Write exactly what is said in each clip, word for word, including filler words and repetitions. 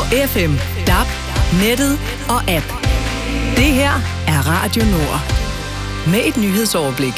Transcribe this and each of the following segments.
F M, D A B, nettet og app. Det her er Radio Nord. Med et nyhedsoverblik.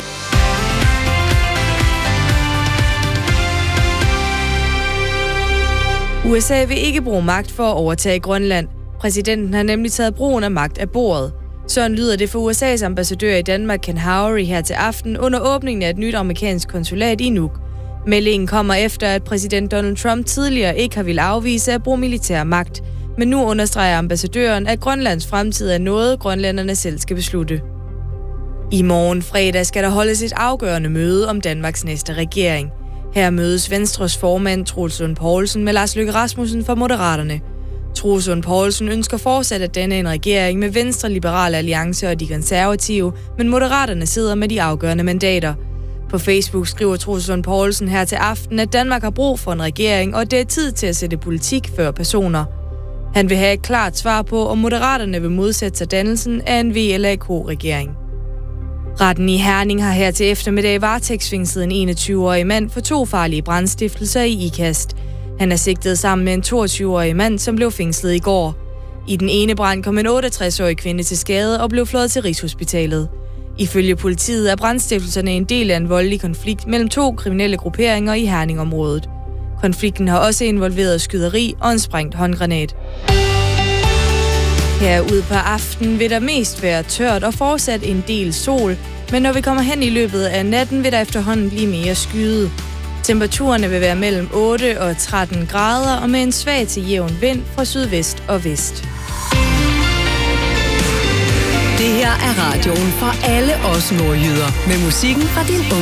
U S A vil ikke bruge magt for at overtage Grønland. Præsidenten har nemlig taget brugen af magt af bordet. Sådan lyder det for U S A's ambassadør i Danmark, Ken Howery, her til aften under åbningen af et nyt amerikansk konsulat i Nuuk. Meldingen kommer efter, at præsident Donald Trump tidligere ikke har ville afvise at bruge militær magt. Men nu understreger ambassadøren, at Grønlands fremtid er noget, grønlænderne selv skal beslutte. I morgen fredag skal der holdes et afgørende møde om Danmarks næste regering. Her mødes Venstres formand Troels Lund Poulsen med Lars Løkke Rasmussen fra Moderaterne. Troels Lund Poulsen ønsker fortsat at danne en regering med Venstre, Liberale Alliance og de konservative, men Moderaterne sidder med de afgørende mandater. På Facebook skriver Troels Lund Poulsen her til aften, at Danmark har brug for en regering, og det er tid til at sætte politik før personer. Han vil have et klart svar på, om Moderaterne vil modsætte sig dannelsen af en V L A K-regering. Retten i Herning har her til eftermiddag varetægtsfængslet en enogtyve-årig mand for to farlige brandstiftelser i Ikast. Han er sigtet sammen med en toogtyve-årig mand, som blev fængslet i går. I den ene brand kom en otteogtres-årig kvinde til skade og blev fløjet til Rigshospitalet. Ifølge politiet er brandstiftelserne en del af en voldelig konflikt mellem to kriminelle grupperinger i Herningområdet. Konflikten har også involveret skyderi og en sprængt håndgranat. Herude på aftenen vil der mest være tørt og fortsat en del sol, men når vi kommer hen i løbet af natten, vil der efterhånden blive mere skyet. Temperaturerne vil være mellem otte og tretten grader og med en svag til jævn vind fra sydvest og vest. Det her er radioen for alle os nordjyder med musikken fra din